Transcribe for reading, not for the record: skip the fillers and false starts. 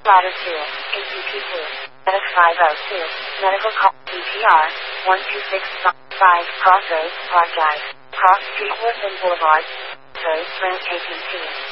Ladder 2, ACP2, Medic 502, Medical Call, BPR, 12655, Crossroads, Park Drive, Cross Street, Woodland Boulevard, Road, Sprint, AT&T.